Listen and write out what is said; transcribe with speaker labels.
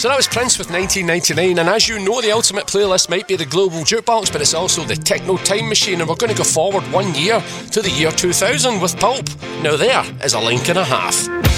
Speaker 1: So that was Prince with 1999, and as you know, the ultimate playlist might be the Global Jukebox, but it's also the Techno Time Machine, and we're going to go forward 1 year to the year 2000 with Pulp. Now there is a link and a half.